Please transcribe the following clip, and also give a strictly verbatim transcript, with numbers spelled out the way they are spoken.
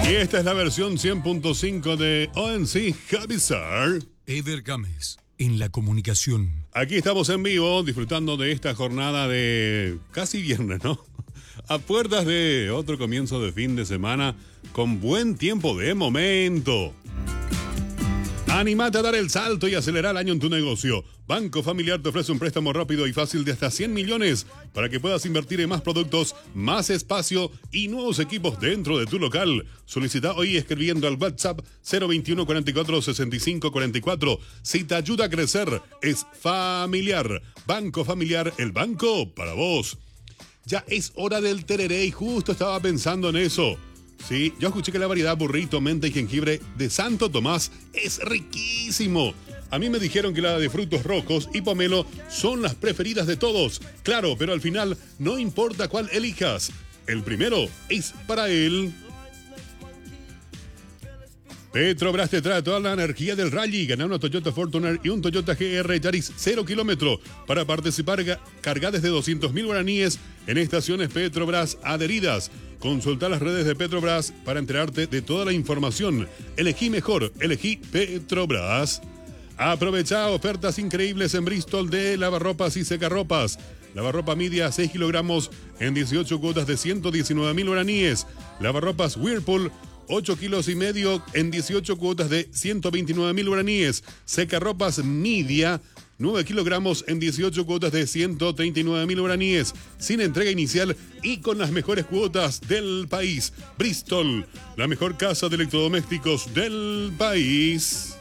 Y esta es la versión cien punto cinco de O N C Javizar. Eder Gámez, en la comunicación. Aquí estamos en vivo, disfrutando de esta jornada de casi viernes, ¿no? A puertas de otro comienzo de fin de semana, con buen tiempo de momento. Anímate a dar el salto y acelerar el año en tu negocio. Banco Familiar te ofrece un préstamo rápido y fácil de hasta cien millones para que puedas invertir en más productos, más espacio y nuevos equipos dentro de tu local. Solicita hoy escribiendo al WhatsApp cero veintiuno, cuarenta y cuatro, sesenta y cinco, cuarenta y cuatro. Si te ayuda a crecer, es Familiar. Banco Familiar, el banco para vos. Ya es hora del tereré y justo estaba pensando en eso. Sí, yo escuché que la variedad burrito, menta y jengibre de Santo Tomás es riquísimo. A mí me dijeron que la de frutos rojos y pomelo son las preferidas de todos. Claro, pero al final no importa cuál elijas. El primero es para él. Petrobras te trae toda la energía del rally. Gana una Toyota Fortuner y un Toyota G R Yaris cero kilómetro. Para participar, carga desde doscientos mil guaraníes en estaciones Petrobras adheridas. Consulta las redes de Petrobras para enterarte de toda la información. Elegí mejor, elegí Petrobras. Aprovecha ofertas increíbles en Bristol de lavarropas y secarropas. Lavarropa media seis kilogramos en dieciocho cuotas de ciento diecinueve mil guaraníes. Lavarropas Whirlpool ocho kilos y medio en dieciocho cuotas de ciento veintinueve mil guaraníes. Secarropas media nueve kilogramos en dieciocho cuotas de ciento treinta y nueve mil guaraníes, sin entrega inicial y con las mejores cuotas del país. Bristol, la mejor casa de electrodomésticos del país.